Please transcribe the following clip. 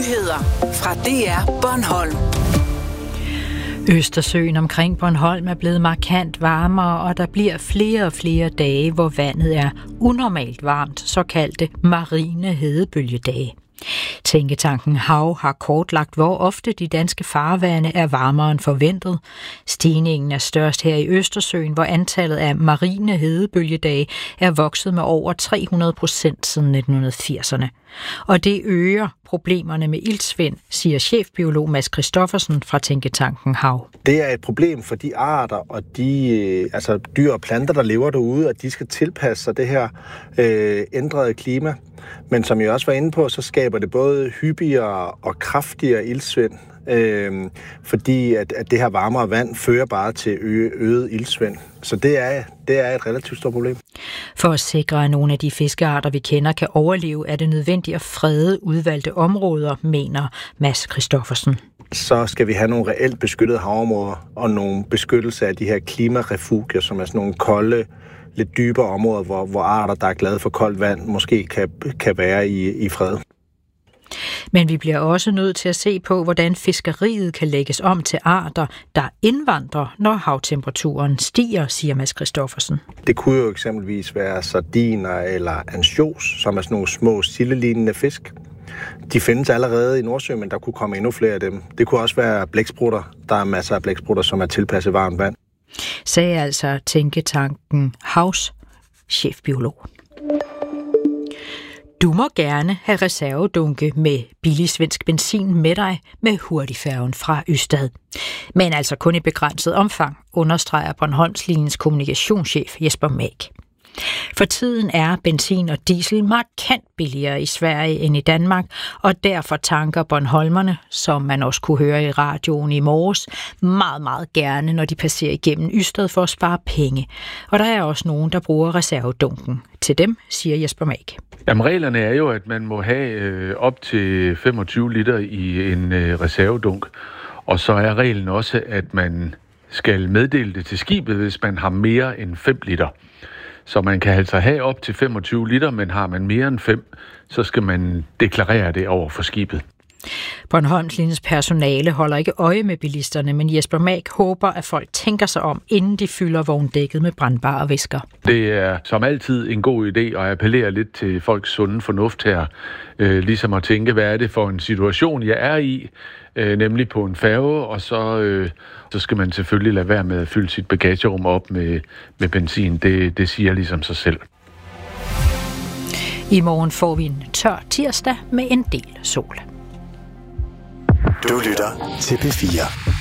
Nyheder fra DR Bornholm. Østersøen omkring Bornholm er blevet markant varmere, og der bliver flere og flere dage, hvor vandet er unormalt varmt, såkaldte marine hedebølgedage. Tænketanken Hav har kortlagt, hvor ofte de danske farvande er varmere end forventet. Stigningen er størst her i Østersøen, hvor antallet af marine hedebølgedage er vokset med over 300% siden 1980'erne. Og det øger problemerne med iltsvind, siger chefbiolog Mads Christoffersen fra Tænketanken Hav. Det er et problem for de arter og de dyr og planter, der lever derude, at de skal tilpasse sig det her ændrede klima. Men som jeg også var inde på, så skaber det både hyppigere og kraftigere iltsvind, fordi at det her varmere vand fører bare til øget iltsvind. Så det er et relativt stort problem. For at sikre, at nogle af de fiskearter, vi kender, kan overleve, er det nødvendigt at frede udvalgte områder, mener Mads Christoffersen. Så skal vi have nogle reelt beskyttede havområder og nogle beskyttelse af de her klimarefugier, som er sådan nogle kolde, lidt dybere områder, hvor arter, der er glade for koldt vand, måske kan være i fred. Men vi bliver også nødt til at se på, hvordan fiskeriet kan lægges om til arter, der indvandrer, når havtemperaturen stiger, siger Mads Christoffersen. Det kunne jo eksempelvis være sardiner eller ansjos, som er sådan nogle små sildelignende fisk. De findes allerede i Nordsøen, men der kunne komme endnu flere af dem. Det kunne også være blæksprutter. Der er masser af blæksprutter, som er tilpasset varmt vand. Sagde altså Tænketanken Havs chefbiolog. Du må gerne have reservedunke med billig svensk benzin med dig med hurtigfærgen fra Ystad. Men altså kun i begrænset omfang, understreger Bornholmslinjens kommunikationschef Jesper Mag. For tiden er benzin og diesel markant billigere i Sverige end i Danmark, og derfor tanker bornholmerne, som man også kunne høre i radioen i morges, meget, meget gerne, når de passerer igennem Ystad for at spare penge. Og der er også nogen, der bruger reservedunken. Til dem siger Jesper Mag. Jamen, reglerne er jo, at man må have op til 25 liter i en reservedunk, og så er reglen også, at man skal meddele det til skibet, hvis man har mere end 5 liter. Så man kan altså have op til 25 liter, men har man mere end 5, så skal man deklarere det over for skibet. Bornholmslinjens personale holder ikke øje med bilisterne, men Jesper Mag håber, at folk tænker sig om, inden de fylder vogndækket med brandbare væsker. Det er som altid en god idé at appellere lidt til folks sunde fornuft her. Ligesom at tænke, hvad er det for en situation, jeg er i, nemlig på en færge, og så skal man selvfølgelig lade være med at fylde sit bagagerum op med benzin. Det siger ligesom sig selv. I morgen får vi en tør tirsdag med en del sol. Du lytter til P4.